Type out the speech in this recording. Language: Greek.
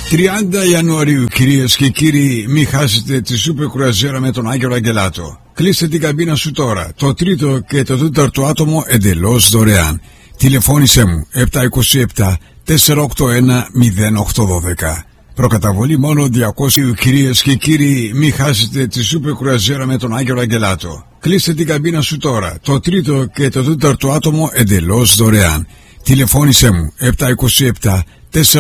30 Ιανουαρίου, κυρίες και κύριοι, μην χάσετε τη σούπερ κρουαζιέρα με τον Άγγελο Αγγελάτο. Κλείστε την καμπίνα σου τώρα. Το τρίτο και το τέταρτο άτομο εντελώς δωρεάν. Τηλεφώνησέ μου 727 481 0812. Προκαταβολή μόνο 200. Κυρίες και κύριοι, μην χάσετε τη σούπερ κρουαζιέρα με τον Άγγελο Αγγελάτο. Κλείστε την καμπίνα σου τώρα. Το τρίτο και το τέταρτο άτομο εντελώς δωρεάν. Τηλεφώνησέ μου 727 4